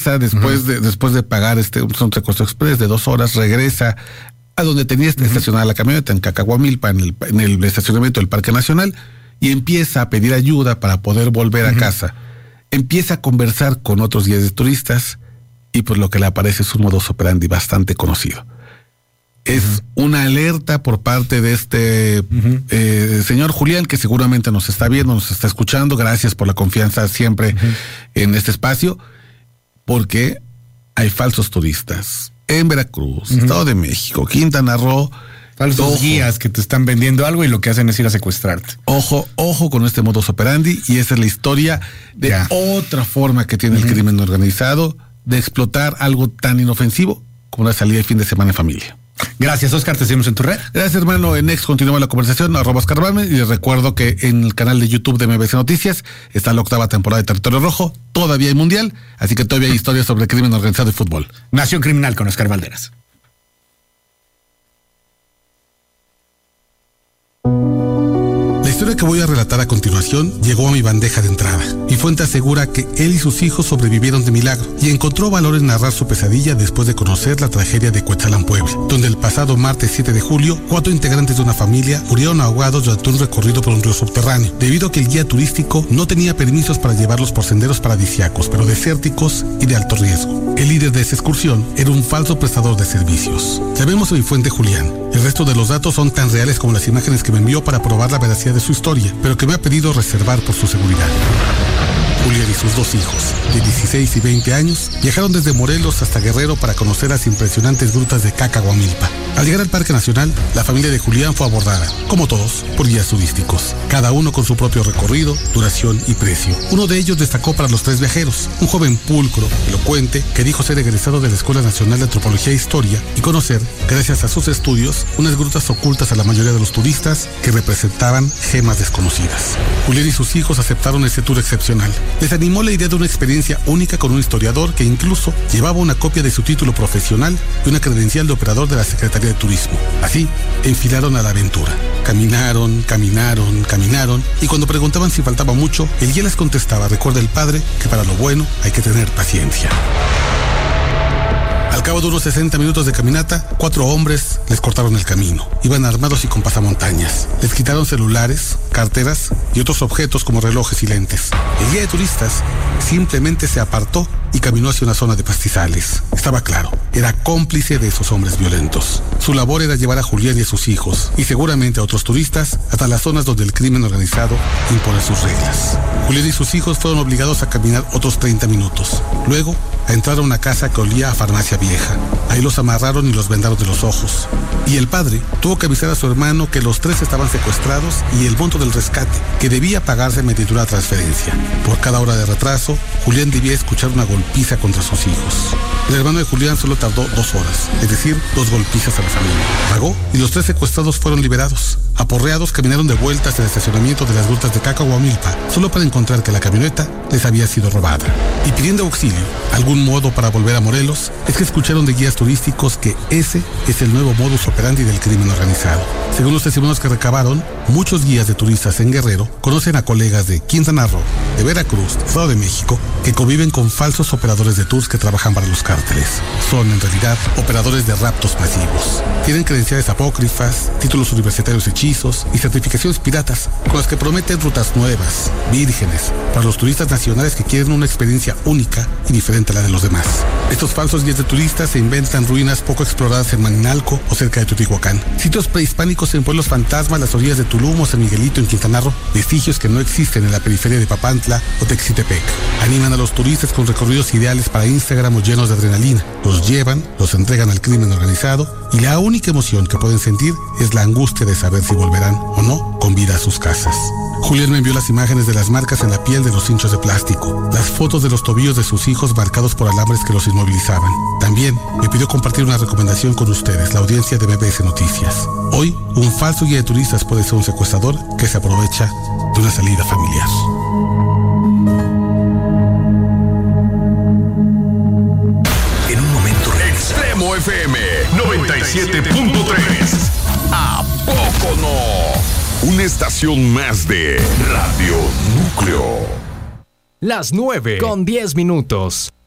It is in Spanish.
regresa después de pagar un recorrido express de 2 horas, regresa a donde tenía estacionada la camioneta, en Cacahuamilpa, en el estacionamiento del Parque Nacional, y empieza a pedir ayuda para poder volver a casa. Empieza a conversar con otros guías de turistas, y pues lo que le aparece es un modus operandi bastante conocido. Es una alerta por parte de señor Julián, que seguramente nos está viendo, nos está escuchando. Gracias por la confianza siempre en este espacio, porque hay falsos turistas en Veracruz, Estado de México, Quintana Roo. Falsos guías que te están vendiendo algo y lo que hacen es ir a secuestrarte. Ojo con este modus operandi, y esa es la historia de otra forma que tiene el crimen organizado de explotar algo tan inofensivo como una salida de fin de semana en familia. Gracias, Oscar, te seguimos en tu red. Gracias, hermano. En X continuamos la conversación, @OscarBalme, y les recuerdo que en el canal de YouTube de MBC Noticias está la 8ª temporada de Territorio Rojo. Todavía hay mundial, así que todavía hay historias sobre crimen organizado y fútbol. Nación Criminal con Oscar Valderas. La historia que voy a relatar a continuación llegó a mi bandeja de entrada. Mi fuente asegura que él y sus hijos sobrevivieron de milagro, y encontró valor en narrar su pesadilla después de conocer la tragedia de Cuetzalan, Puebla, donde el pasado martes 7 de julio, 4 integrantes de una familia murieron ahogados durante un recorrido por un río subterráneo, debido a que el guía turístico no tenía permisos para llevarlos por senderos paradisíacos, pero desérticos y de alto riesgo. El líder de esa excursión era un falso prestador de servicios. Llamemos a mi fuente Julián. El resto de los datos son tan reales como las imágenes que me envió para probar la veracidad de su historia, pero que me ha pedido reservar por su seguridad. Julián y sus 2 hijos, de 16 y 20 años, viajaron desde Morelos hasta Guerrero para conocer las impresionantes grutas de Cacahuamilpa. Al llegar al Parque Nacional, la familia de Julián fue abordada, como todos, por guías turísticos, cada uno con su propio recorrido, duración y precio. Uno de ellos destacó para los 3 viajeros, un joven pulcro, elocuente, que dijo ser egresado de la Escuela Nacional de Antropología e Historia y conocer, gracias a sus estudios, unas grutas ocultas a la mayoría de los turistas que representaban gemas desconocidas. Julián y sus hijos aceptaron este tour excepcional. Les animó la idea de una experiencia única con un historiador que incluso llevaba una copia de su título profesional y una credencial de operador de la Secretaría de Turismo. Así, enfilaron a la aventura. Caminaron, y cuando preguntaban si faltaba mucho, el guía les contestaba: recuerda el padre que para lo bueno hay que tener paciencia. Al cabo de unos 60 minutos de caminata, 4 hombres les cortaron el camino. Iban armados y con pasamontañas. Les quitaron celulares, carteras y otros objetos como relojes y lentes. El guía de turistas simplemente se apartó y caminó hacia una zona de pastizales. Estaba claro, era cómplice de esos hombres violentos. Su labor era llevar a Julián y a sus hijos, y seguramente a otros turistas, hasta las zonas donde el crimen organizado impone sus reglas. Julián y sus hijos fueron obligados a caminar otros 30 minutos. Luego, a entrar a una casa que olía a farmacia vieja. Ahí los amarraron y los vendaron de los ojos. Y el padre tuvo que avisar a su hermano que los 3 estaban secuestrados y el monto del rescate, que debía pagarse mediante una transferencia. Por cada hora de retraso, Julián debía escuchar una golpiza contra sus hijos. El hermano de Julián solo tardó 2 horas, es decir, 2 golpizas a la familia. Pagó y los 3 secuestrados fueron liberados. Aporreados, caminaron de vuelta hasta el estacionamiento de las grutas de Cacahuamilpa, solo para encontrar que la camioneta les había sido robada. Y pidiendo auxilio, algún modo para volver a Morelos, es que escucharon de guías turísticos que ese es el nuevo modus operandi del crimen organizado. Según los testimonios que recabaron, muchos guías de turistas en Guerrero conocen a colegas de Quintana Roo, de Veracruz, de Estado de México, que conviven con falsos operadores de tours que trabajan para los cárteles. Son, en realidad, operadores de raptos masivos. Tienen credenciales apócrifas, títulos universitarios hechizos y certificaciones piratas, con las que prometen rutas nuevas, vírgenes, para los turistas nacionales que quieren una experiencia única y diferente a la de los demás. Estos falsos guías de turistas se inventan ruinas poco exploradas en Maninalco o cerca de Teotihuacán, sitios prehispánicos en pueblos fantasmas, las orillas de Tulum o San Miguelito en Quintana Roo, vestigios que no existen en la periferia de Papantla o Texitepec. Animan a los turistas con recorridos ideales para Instagram o llenos de adrenalina. Los llevan, los entregan al crimen organizado, y la única emoción que pueden sentir es la angustia de saber si volverán o no con vida a sus casas. Julián me envió las imágenes de las marcas en la piel de los cinchos de plástico, las fotos de los tobillos de sus hijos marcados por alambres que los inmovilizaban. También me pidió compartir una recomendación con ustedes, la audiencia de MBS Noticias. Hoy, un falso guía de turistas puede ser un secuestrador que se aprovecha de una salida familiar. En un momento Extremo FM 97.3. ¿A poco no? Una estación más de Radio Núcleo. Las 9:10.